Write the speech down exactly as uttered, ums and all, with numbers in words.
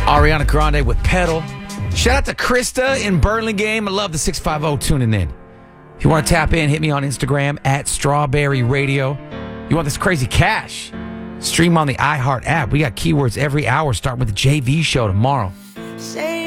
Ariana Grande with Pedal. Shout out to Krista in Burlingame. I love the six five zero tuning in. If you want to tap in, hit me on Instagram at Strawberry Radio. You want this crazy cash? Stream on the iHeart app. We got keywords every hour, starting with the J V show tomorrow. Say